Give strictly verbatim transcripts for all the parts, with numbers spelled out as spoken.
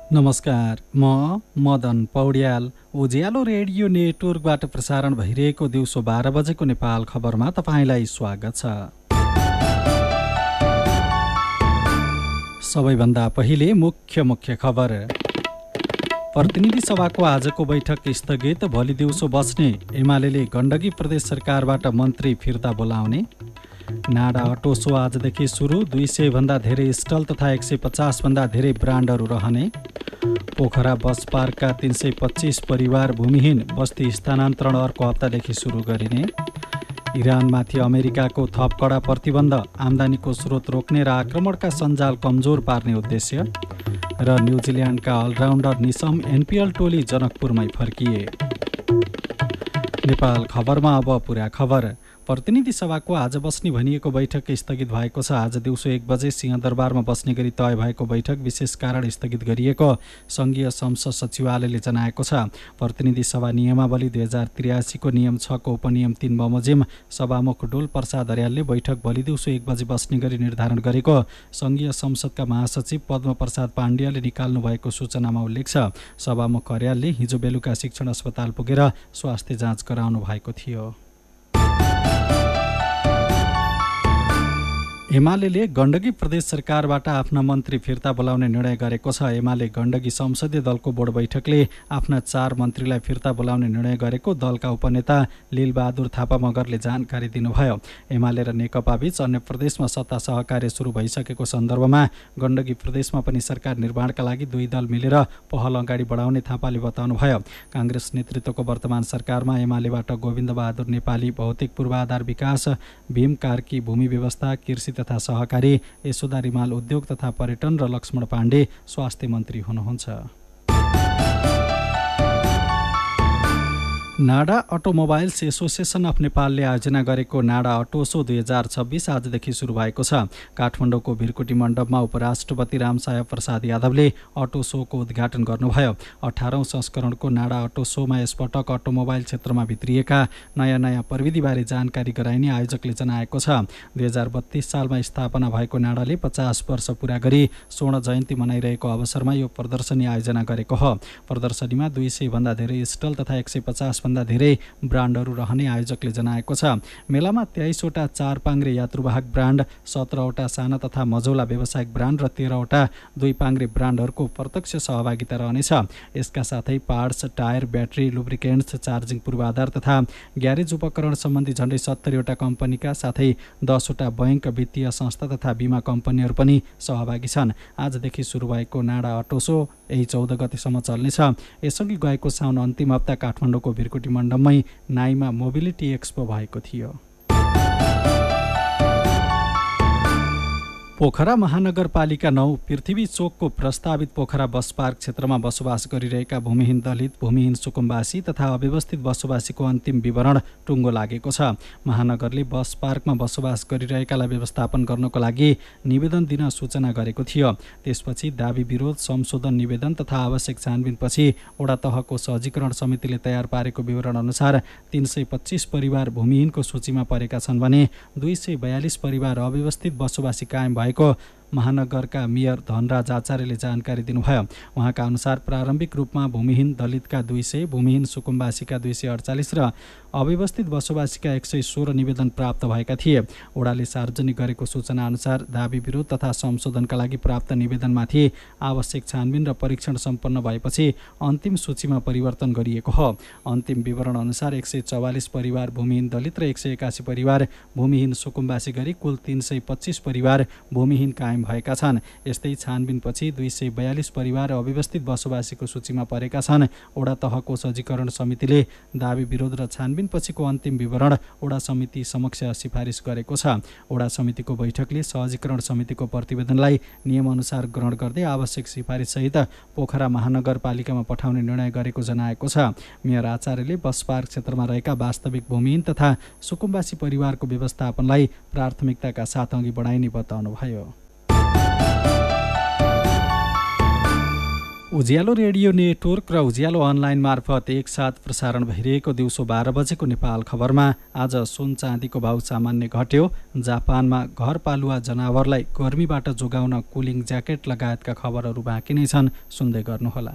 नमस्कार, म मदन पौड्याल। उज्यालो रेडियो नेटवर्कबाट प्रसारण भइरहेको दिउँसो बाह्र बजेको नेपाल खबरमा तपाईँलाई स्वागत छ। सबैभन्दा पहिले मुख्य मुख्य खबर। प्रतिनिधि सभाको आजको बैठक स्थगित, भोलि दिउँसो बस्ने। एमाले गण्डकी प्रदेश सरकारबाट मन्त्री फिर्ता बोलाउने। नाडा अटो सो आजदेखि सुरु, दुई सय भन्दा धेरै स्टल तथा एक सय पचास भन्दा धेरै ब्रान्डहरू रहने। पोखरा बस पार्कका तीन सय पच्चिस परिवार भूमिहीन, बस्ती स्थानान्तरण अर्को हप्तादेखि सुरु गरिने। इरानमाथि अमेरिकाको थप कडा प्रतिबन्ध, आम्दानीको स्रोत रोक्ने र आक्रमणका सञ्जाल कमजोर पार्ने उद्देश्य। र न्युजिल्यान्डका अलराउन्डर निशम एनपिएल टोली जनकपुरमै फर्किए। नेपाल खबरमा अब पुरा खबर। प्रतिनिधि सभाको आज बस्ने भनिएको बैठक स्थगित भएको छ। आज दिउँसो एक बजे सिंहदरबारमा बस्ने गरी तय भएको बैठक विशेष कारण स्थगित गरिएको सङ्घीय संसद सचिवालयले जनाएको छ। प्रतिनिधि सभा नियमावली दुई हजार त्रियासीको नियम छको उपनियम तीन बमोजिम सभामुख डोल प्रसाद अर्यालले बैठक भोलि दिउँसो एक बजे बस्ने गरी निर्धारण गरेको सङ्घीय संसदका महासचिव पद्म प्रसाद पाण्डेयले निकाल्नु भएको सूचनामा उल्लेख छ। सभामुख अर्यालले हिजो बेलुका शिक्षण अस्पताल पुगेर स्वास्थ्य जाँच गराउनु भएको थियो। एमाले गण्डकी प्रदेश सरकारबाट आफ्ना मन्त्री फिर्ता बोलाउने निर्णय गरेको छ। एमाले गण्डकी संसदीय दलको बोर्ड बैठकले आफ्ना चार मन्त्रीलाई फिर्ता बोलाउने निर्णय गरेको दलका उपनेता लीलबहादुर थापा मगरले जानकारी दिनुभयो। एमाले र नेकपा बीच अन्य प्रदेशमा सत्ता सहकार्य सुरु भइसकेको सन्दर्भमा गण्डकी प्रदेशमा पनि सरकार निर्माणका लागि दुई दल मिलेर पहल अगाडि बढाउने थापाले बताउनुभयो। काङ्ग्रेस नेतृत्वको वर्तमान सरकारमा एमालेबाट गोविन्द बहादुर नेपाली भौतिक पूर्वाधार विकास, भीम कार्की भूमि व्यवस्था, कृषि तथा सहकारी, यशोदा रिमाल उद्योग तथा पर्यटन र लक्ष्मण पाण्डे स्वास्थ्य मन्त्री हुनुहुन्छ। नाडा अटोमोबाइल्स एसोसिएसन अफ नेपालले आयोजना गरेको नाडा अटो सो दुई हजार छब्बिस आजदेखि सुरु भएको छ। काठमाडौँको भिरकुटी मण्डपमा उपराष्ट्रपति रामसाय प्रसाद यादवले अटो सोको उद्घाटन गर्नुभयो। अठारौँ संस्करणको नाडा अटो सोमा यसपटक अटोमोबाइल क्षेत्रमा भित्रिएका नयाँ नयाँ प्रविधिबारे जानकारी गराइने आयोजकले जनाएको छ। दुई हजार बत्तीस सालमा स्थापना भएको नाडाले पचास वर्ष पुरा गरी स्वर्ण जयन्ती मनाइरहेको अवसरमा यो प्रदर्शनी आयोजना गरेको हो। प्रदर्शनीमा दुई सय भन्दा धेरै स्टल तथा एक सय पचास भन्दा धेरै ब्रान्डहरू रहने आयोजकले जनाएको छ। मेलामा तेइसवटा चार पाङ्ग्रे यात्रुवाहक ब्रान्ड, सत्रवटा साना तथा मझौला व्यावसायिक ब्रान्ड र तेह्रवटा दुई पाङ्ग्रे ब्रान्डहरूको प्रत्यक्ष सहभागिता रहनेछ। यसका साथै parts, tyre, battery, lubricants, charging पूर्वाधार तथा ग्यारेज उपकरण सम्बन्धी झन्डै सत्तरीवटा कम्पनीका साथै दसवटा बैङ्क, वित्तीय संस्था तथा बिमा कम्पनीहरू पनि सहभागी छन्। आजदेखि सुरु भएको नाडा अटो सो यही चौध गतेसम्म चल्नेछ। यसअघि गएको साउन अन्तिम हप्ता काठमाडौँको भिरकुटी मण्डपमै नाइमा मोबिलिटी एक्सपो भएको थियो। पोखरा महानगरपालिका नौ पृथ्वी चोकको प्रस्तावित पोखरा बस पार्क क्षेत्रमा बसोबास गरिरहेका भूमिहीन दलित, भूमिहीन सुकुम्बासी तथा अव्यवस्थित बसोबासीको अन्तिम विवरण टुङ्गो लागेको छ। महानगरले बस पार्कमा बसोबास गरिरहेकालाई व्यवस्थापन गर्नको लागि निवेदन दिन सूचना गरेको थियो। त्यसपछि दाबी विरोध, संशोधन निवेदन तथा आवश्यक छानबिनपछि वडा तहको सहजीकरण समितिले तयार पारेको विवरण अनुसार तीन सय पच्चिस परिवार भूमिहीनको सूचीमा परेका छन् भने दुई सय बयालिस परिवार अव्यवस्थित बसोबासी कायम भएको महानगरका मेयर धनराज आचार्यले जानकारी दिनुभयो। उहाँका अनुसार प्रारम्भिक रूपमा भूमिहीन दलितका दुई सय, भूमिहीन सुकुम्बासीका दुई सय अडचालिस र अव्यवस्थित बसोबासीका एक सय सोह्र निवेदन प्राप्त भएका थिए। वडाले सार्वजनिक गरेको सूचना अनुसार दाबी विरोध तथा संशोधनका लागि प्राप्त निवेदनमाथि आवश्यक छानबिन र परीक्षण सम्पन्न भएपछि अन्तिम सूचीमा परिवर्तन गरिएको हो। अन्तिम विवरण अनुसार एक सय चौवालिस परिवार भूमिहीन दलित र एक सय एकासी परिवार भूमिहीन सुकुम्बासी गरी कुल तीन सय पच्चिस परिवार भूमिहीन कायम भएका छन्। यस्तै छानबिनपछि दुई सय बयालिस परिवार अव्यवस्थित बसोबासीको सूचीमा परेका छन्। वडा तहको सहजीकरण समितिले दाबी विरोध र छानबिनपछिको अन्तिम विवरण वडा समिति समक्ष सिफारिस गरेको छ। वडा समितिको बैठकले सहजीकरण समितिको प्रतिवेदनलाई नियमअनुसार ग्रहण गर्दै आवश्यक सिफारिससहित पोखरा महानगरपालिकामा पठाउने निर्णय गरेको जनाएको छ। मेयर आचार्यले बस पार्क क्षेत्रमा रहेका वास्तविक भूमिहीन तथा सुकुम्बासी परिवारको व्यवस्थापनलाई प्राथमिकताका साथ अघि बढाइने बताउनुभयो। उज्यालो रेडियो नेटवर्क र उज्यालो अनलाइन मार्फत एकसाथ प्रसारण भइरहेको दिउँसो बाह्र बजेको नेपाल खबरमा आज सुन चाँदीको भाउ सामान्य घट्यो। जापानमा घरपालुवा जनावरलाई गर्मीबाट जोगाउन कुलिङ ज्याकेट लगायतका खबरहरू बाँकी नै छन्, सुन्दै गर्नुहोला।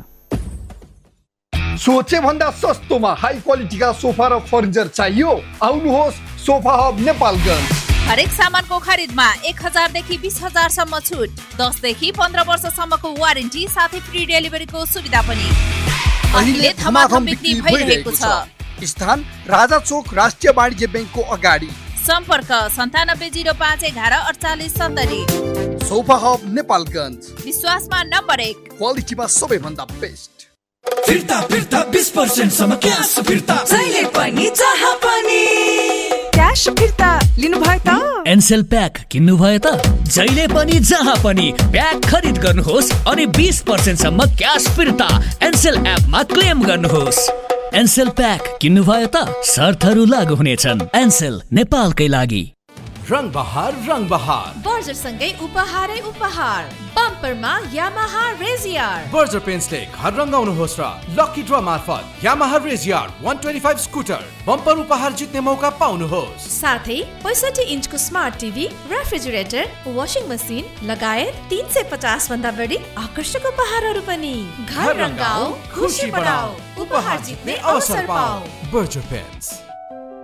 सोचे भन्दा सस्तोमा हाई क्वालिटीका सोफा र फर्निचर चाहियो? आउनुहोस् सोफा हब नेपालगञ्ज। हरेक सामानको खरिदमा एक हजारदेखि बिस हजारसम्म छुट, दसदेखि पन्ध्र वर्षसम्मको वारेन्टी साथै फ्री डेलिभरीको सुविधा पनि अहिले धमाधम बिक्री भइरहेको छ। स्थान राजा चोक राष्ट्रिय वाणिज्य ब्याङ्कको अगाडि। सम्पर्क सन्तानब्बे जिरो पाँच एघार अडचालिस सत्तरी। सोफा हब नेपालगञ्ज, विश्वासमा नम्बर एक, क्वालिटीमा सबैभन्दा बेस्ट। फिर्ता फिर्ता बीस पर्सेन्ट सम्म क्यास फिर्ता, जहिले पनि जहाँ पनि क्यास फिर्ता लिनु भयो त? एनसेल प्याक किन्नु भयो त? जहिले पनि जहाँ पनि प्याक खरिद गर्नुहोस् अनि बीस पर्सेन्ट सम्म क्यास फिर्ता एनसेल एपमा क्लेम गर्नुहोस्। एनसेल प्याक किन्नु भयो त? शर्तहरू लागू हुनेछन्। एनसेल नेपालकै लागि। रङ बहार रङ बहार बर्जर सँगै उपहारै उपहार, बम्परमा यामाहा रेजियर। बर्जर पेन्ट्सले घर रङ्गाउनुहोस् र लकी ड्र मार्फत यामाहा रेजियर एक सय पच्चीस स्कुटर बम्पर उपहार जित्ने मौका पाउनुहोस्। साथै पैँसठी इन्चको smart TV, refrigerator, washing machine लगायत तीन सय पचास भन्दा बढी आकर्षक उपहारहरू पनि। घर रङ्गाऊ, खुसी बढाऊ, उपहार जित्ने अवसर पाऊ। Berger paints.